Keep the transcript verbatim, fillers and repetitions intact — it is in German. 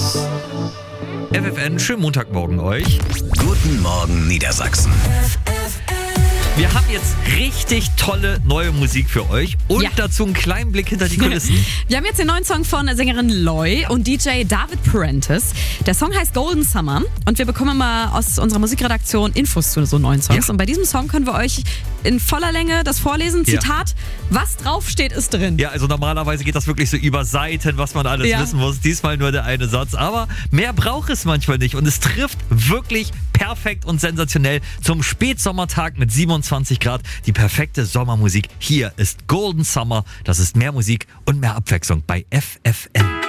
F F N, schönen Montagmorgen euch. Guten Morgen Niedersachsen. Wir haben jetzt richtig tolle neue Musik für euch und Ja. dazu einen kleinen Blick hinter die Kulissen. Wir haben jetzt den neuen Song von Sängerin Loy und D J David Prentice. Der Song heißt Golden Summer und wir bekommen immer aus unserer Musikredaktion Infos zu so neuen Songs. Ja. Und bei diesem Song können wir euch in voller Länge das vorlesen. Ja. Zitat, was draufsteht, ist drin. Ja, also normalerweise geht das wirklich so über Seiten, was man alles Ja. wissen muss. Diesmal nur der eine Satz, aber mehr braucht es manchmal nicht und es trifft wirklich perfekt und sensationell zum Spätsommertag mit siebenundzwanzig Grad. Die perfekte Sommermusik. Hier ist Golden Summer. Das ist mehr Musik und mehr Abwechslung bei F F N.